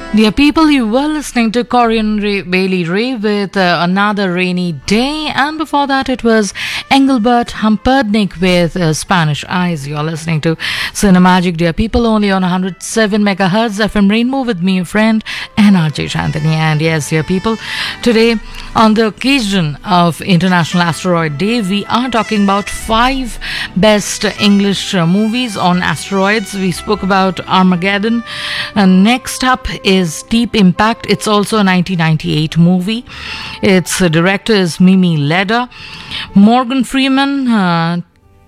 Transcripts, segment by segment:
Dear people, you were listening to Corian Bailey Ray with Another Rainy Day, and before that it was Engelbert Humperdinck with Spanish Eyes. You're listening to Cinemagic, dear people, only on 107 megahertz FM Rainbow with me, your friend, NRJ Shantini. And yes, dear people, today on the occasion of International Asteroid Day, we are talking about 5 best English movies on asteroids. We spoke about Armageddon, and next up is Deep Impact. It's also a 1998 movie. Its director is Mimi Leder. Morgan Freeman,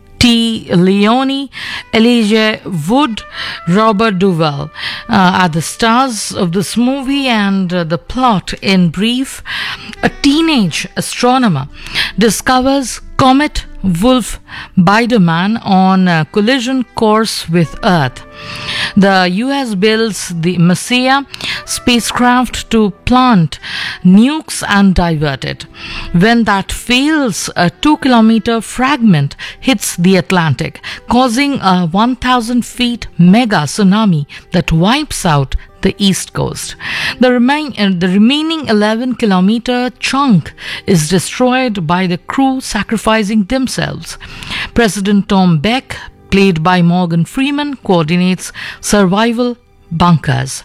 T. Leone, Elijah Wood, Robert Duvall are the stars of this movie, and the plot in brief: a teenage astronomer discovers comet Wolf Biedermann on a collision course with Earth. The US builds the Messiah spacecraft to plant nukes and divert it. When that fails, a 2-kilometer fragment hits the Atlantic, causing a 1,000 feet mega tsunami that wipes out the East Coast. The remaining 11-kilometer chunk is destroyed by the crew sacrificing themselves. President Tom Beck, played by Morgan Freeman, coordinates survival bunkers.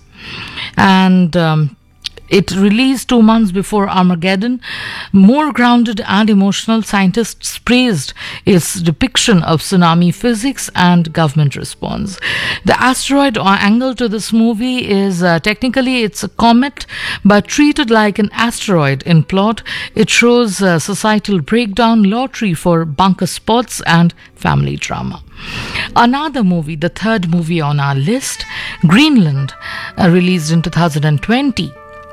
And it released 2 months before Armageddon. More grounded and emotional, scientists praised its depiction of tsunami physics and government response. The asteroid angle to this movie is technically it's a comet, but treated like an asteroid in plot. It shows societal breakdown, lottery for bunker spots, and family drama. Another movie, the third movie on our list, Greenland, released in 2020.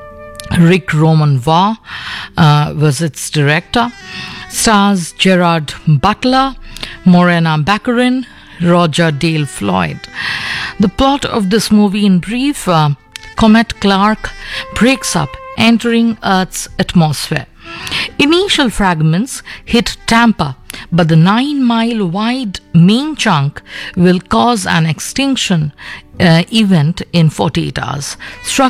Rick Roman Waugh was its director. Stars Gerard Butler, Morena Baccarin, Roger Dale Floyd. The plot of this movie in brief: Comet Clark breaks up, entering Earth's atmosphere. Initial fragments hit Tampa, but the 9-mile wide main chunk will cause an extinction event in 48 hours.